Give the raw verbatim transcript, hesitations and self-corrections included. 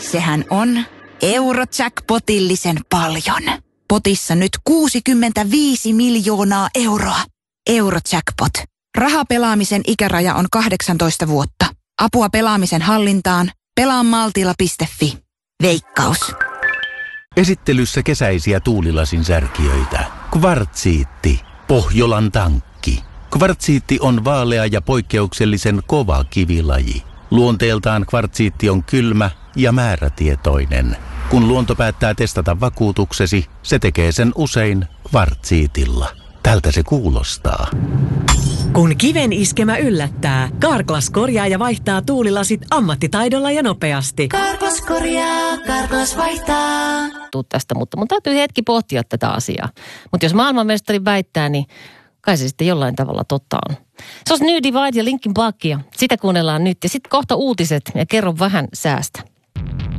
Sehän on Eurojackpotillisen paljon. Potissa nyt kuusikymmentäviisi miljoonaa euroa. Eurojackpot. Rahapelaamisen ikäraja on kahdeksantoista vuotta. Apua pelaamisen hallintaan. pelaa maltilla piste fi. Veikkaus. Esittelyssä kesäisiä tuulilasin särkijöitä. Kvartsiitti. Pohjolan tankki. Kvartsiitti on vaalea ja poikkeuksellisen kova kivilaji. Luonteeltaan kvartsiitti on kylmä ja määrätietoinen. Kun luonto päättää testata vakuutuksesi, se tekee sen usein kvartsiitilla. Tältä se kuulostaa. Kun kiven iskemä yllättää, Carglass korjaa ja vaihtaa tuulilasit ammattitaidolla ja nopeasti. Carglass korjaa, Carglass vaihtaa. Tuu tästä, mutta mun täytyy hetki pohtia tätä asiaa. Mutta jos maailmanmestari väittää, niin kai se sitten jollain tavalla totta on. Se olisi New Divide ja Linkin Parkia. Sitä kuunnellaan nyt ja sitten kohta uutiset ja kerro vähän säästä.